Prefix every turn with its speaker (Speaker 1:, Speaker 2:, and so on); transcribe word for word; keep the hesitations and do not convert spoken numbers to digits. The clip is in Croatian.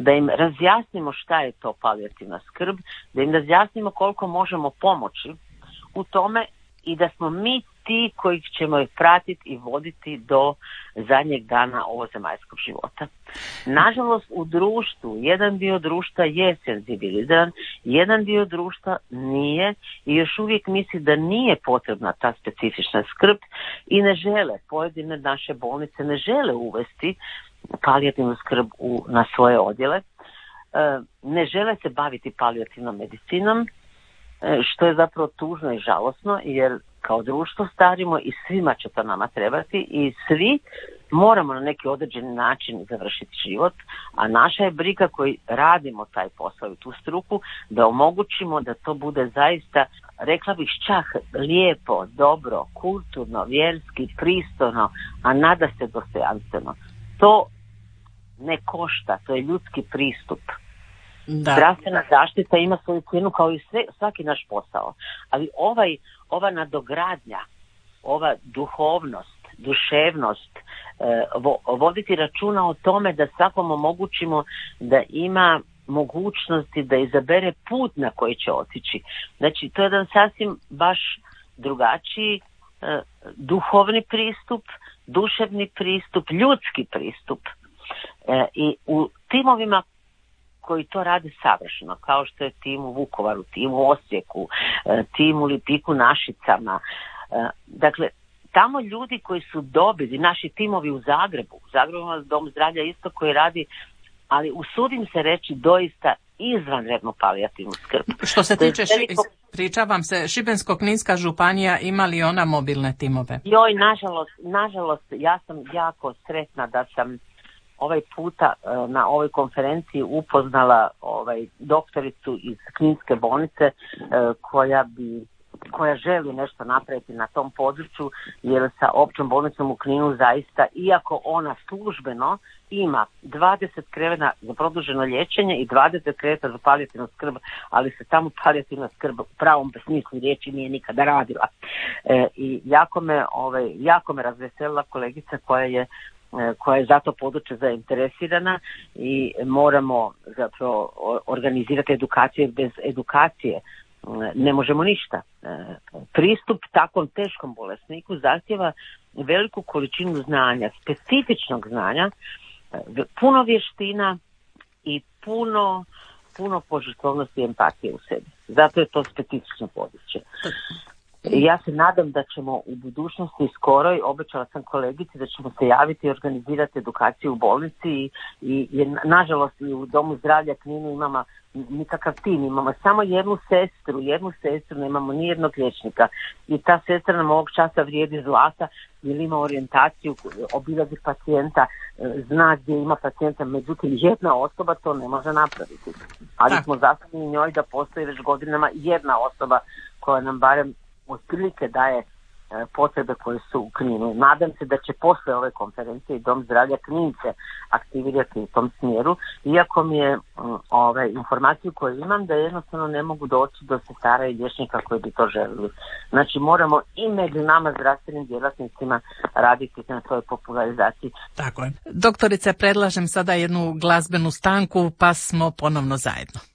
Speaker 1: da im razjasnimo šta je to palijativna skrb, da im razjasnimo koliko možemo pomoći u tome i da smo mi ti koji ćemo ih pratiti i voditi do zadnjeg dana ovozemaljskog života. Nažalost, u društvu, jedan dio društva je senzibiliziran, jedan dio društva nije i još uvijek misli da nije potrebna ta specifična skrb i ne žele, pojedine naše bolnice ne žele uvesti palijativnu skrb u, na svoje odjele, e, ne žele se baviti palijativnom medicinom, e, što je zapravo tužno i žalosno, jer kao društvo starimo i svima će to nama trebati i svi moramo na neki određeni način završiti život, a naša je briga koji radimo taj posao i tu struku da omogućimo da to bude zaista, rekla bih čak lijepo, dobro, kulturno, vjerski, pristojno, a nada se dostojanstveno. To ne košta, to je ljudski pristup. Da. Zdravstvena zaštita ima svoju cijenu kao i sve, svaki naš posao, ali ovaj, ova nadogradnja, ova duhovnost, duševnost, eh, vo, voditi računa o tome da svakom omogućimo da ima mogućnosti da izabere put na koji će otići. Znači, to je jedan sasvim baš drugačiji eh, duhovni pristup, duševni pristup, ljudski pristup. Eh, I u timovima koji to rade savršeno, kao što je tim u Vukovaru, tim u Osijeku, tim u Lipiku Našicama. Dakle, tamo ljudi koji su dobili, naši timovi u Zagrebu, u Zagrebu ima dom zdravlja isto koji radi, ali usudim se reći doista izvanrednu palijativnu skrb.
Speaker 2: Što se tiče, veliko... pričavam se, Šibensko-kninska županija ima li ona mobilne timove?
Speaker 1: Joj, nažalost, nažalost, ja sam jako sretna da sam ovaj puta na ovoj konferenciji upoznala ovaj doktoricu iz Kninske bolnice koja bi koja želi nešto napraviti na tom području, jer sa općom bolnicom u Kninu zaista, iako ona službeno ima dvadeset kreveta za produženo liječenje i dvadeset kreveta za palijativnu skrb, ali se tamo palijativna skrb u pravom smislu riječi nije nikada radila. E, I jako me, ovaj, jako me razveselila kolegica koja je koja je za to područje zainteresirana i moramo zapravo organizirati edukaciju, bez edukacije ne možemo ništa. Pristup takvom teškom bolesniku zahtjeva veliku količinu znanja, specifičnog znanja, puno vještina i puno, puno požrtvovnosti i empatije u sebi. Zato je to specifično područje. Ja se nadam da ćemo u budućnosti skoroj, obećala sam kolegici da ćemo se javiti i organizirati edukaciju u bolnici i, i jer nažalost i u Domu zdravlja Kninu imamo nikakav tim, imamo samo jednu sestru, jednu sestru, nemamo ni jednog liječnika i ta sestra nam ovog časa vrijedi zlata jer ima orijentaciju, obilazi pacijenta, zna gdje ima pacijenta, međutim jedna osoba to ne može napraviti. Ali smo zaslužni njoj da postoji već godinama jedna osoba koja nam barem otprilike daje e, potrebe koje su u Kninu. Nadam se da će posle ove konferencije i Dom zdravlja Knince aktivirati u tom smjeru, iako mi je m, ove, informaciju koju imam da jednostavno ne mogu doći do sestara i liječnika koji bi to želili. Znači moramo i među nama zdravstvenim djelatnicima raditi na svojoj popularizaciji.
Speaker 2: Tako je. Doktorice, predlažem sada jednu glazbenu stanku pa smo ponovno zajedno.